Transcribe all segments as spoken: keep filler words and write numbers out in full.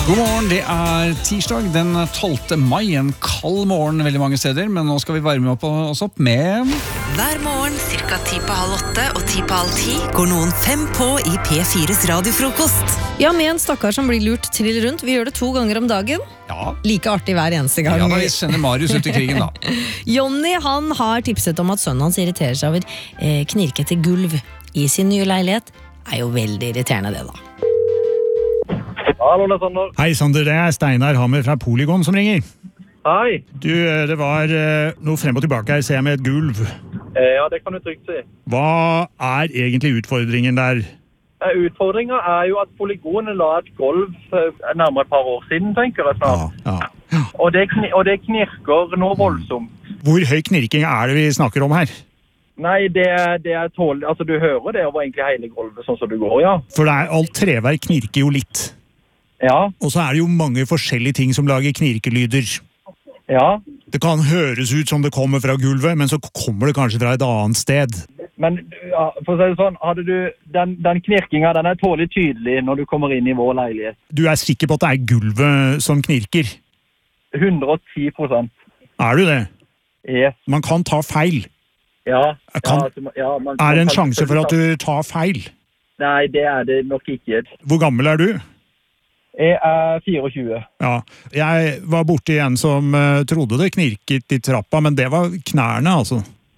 God morgen, det er tirsdag den tolvte mai, en kald morgen veldig mange steder, men nå skal vi varme opp oss opp med... Hver morgen, cirka ti på halv åtte og ti på halv ti, går noen fem på i P fires radiofrokost. Ja, med en stakkar som blir lurt trill rundt. Vi gjør det to ganger om dagen. Ja. Like artig hver eneste gang. Ja, da vi sender Marius ut i krigen da. Jonny, han har tipset om at sønnen hans irriterer seg over eh, knirkete gulv i sin nye leilighet. Er jo veldig irriterende det da. Hallo, det er Sander. Hei Sander, det er Steinar Hammer fra Polygon som ringer. Hei. Du, det var eh, noe frem og tilbake her, ser jeg med et gulv. Eh, ja, det kan du trygt si. Hva er egentlig utfordringen der? Eh, utfordringen er jo at Polygonen la et gulv eh, nærmere et par år siden, tenker jeg snart. Ja, ja. Og, det kni og det knirker nå voldsomt. Hvor høy knirking er det vi snakker om her? Nei, det, det er tål... Altså, du hører det over egentlig hele gulvet sånn som du går, ja. For det er, alt treverk knirker jo litt. Ja. Og så er det jo mange forskjellige ting som lager knirkelyder. Ja. Det kan høres ut som det kommer fra gulvet, men så kommer det kanskje fra et annet sted. Men ja, for å si det sånn, hadde du, den, den knirkingen, den er tålig tydelig når du kommer inn i vår leilighet. Du er sikker på at det er gulvet som knirker? hundre og ti prosent. Er du det? Yes. Man kan ta feil. Ja. Kan, ja, altså, ja man, er det en man, sjanse for at du tar feil? Nei, det er det nok ikke. Hvor gammel er du? Jeg er fireogtjue. Ja, jeg var borte igjen som uh, trodde det knirket i trappa, men det var knærne, altså.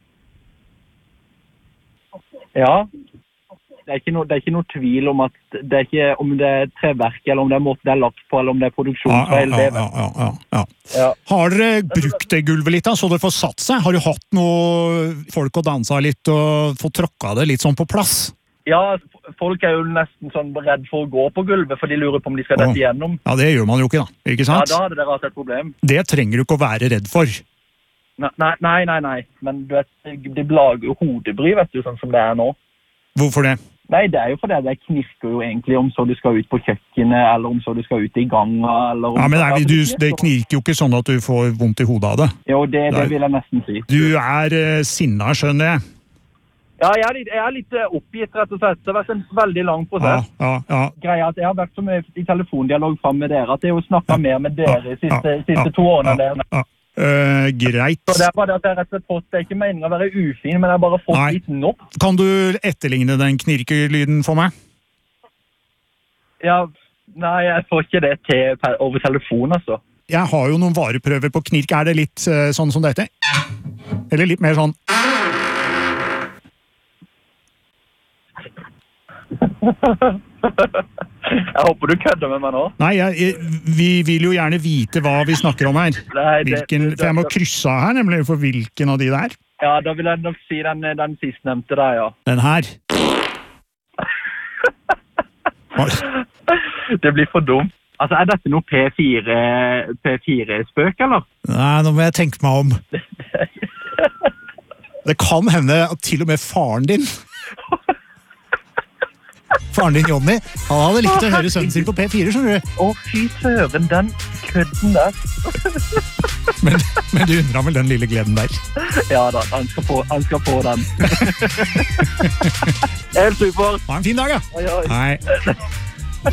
Ja, det er ikke noe, det er ikke noe tvil om at det er ikke om det er treverk, eller om det er måten det er lagt på, eller om det er produksjonsfeil. Ja, ja, ja, ja, ja, ja. Ja. Har dere brukt det gulvet litt da, så det får satt seg? Har du hatt noe folk å danse litt og få tråkka det litt sånn på plass? Ja, folk er jo nesten sånn redd for å gå på gulvet, for de lurer på om de skal dette igjennom. Ja, det gjør man jo ikke da, ikke sant? Ja, da hadde dere hatt et problem. Det trenger du ikke å være redd for. Nei, nei, nei, nei. Men du vet, det lager jo hodebry, vet du, sånn som det er nå. Hvorfor det? Nei, det er jo fordi det knirker jo egentlig om så du skal ut på kjøkkenet, eller om så du skal ut i gangen, eller om... Ja, men det, du, det knirker jo ikke sånn at du får vondt i hodet av det. Jo, det, det vil jeg nesten si. Du er uh, sinna, skjønner jeg. Ja, jeg er, litt, jeg er litt oppgitt, rett og slett. Det har vært en veldig lang prosess. Ja, ja, ja. Greia at jeg har vært så mye i telefondialog frem med dere, at jeg har jo snakket mer med dere de siste, ja, siste ja, to årene. Ja, ja. Uh, greit. Så det er bare det at jeg rett og slett fått, det er ikke meningen å være ufin, men jeg har bare fått Nei. litt nok. Kan du etterligne den knirkelyden for meg? Ja, nei, jeg får ikke det til over telefon, altså. Jeg har jo noen vareprøver på knirk. Er det litt uh, sånn som dette? Eller litt mer sånn... Jeg håper du kødder med meg nå. Nei, jeg, vi vil jo gjerne vite hva vi snakker om her. Nei, det, hvilken, det, det, for jeg må krysse av her, nemlig, for hvilken av de der. Ja, da vil jeg nok si den, den sistnevnte der, ja. Den her. Det blir for dumt. Altså, er dette noe P fire, P fire-spøk, eller? Nei, nå må jeg tenke meg om. Det kan hende at til og med faren din... Faren din, Jonny, han hadde likt å høre sønnen sin på P fire, skjønner du? Å, fy søren, den kødden der. men, men du undrer vel den lille gleden der? Ja da, han skal få, han skal få den. Helt super. Ha en fin dag, ja. Oi, oi. Hei.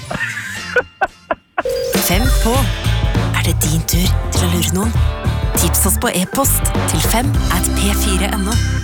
Fem på. Er det din tur til å lure noen? Tips oss på e-post til fem at p fire punktum no.